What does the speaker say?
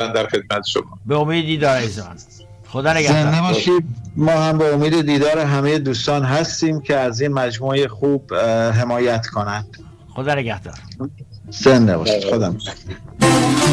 من در خدمت شما. به امید دیدار عزیزان. خدا نگهدار. زنده باشید. ما هم به امید دیدار همه دوستان هستیم که از این مجموعه خوب حمایت کنند. خدا نگهدار. زنده باشید. خدا نگهدار.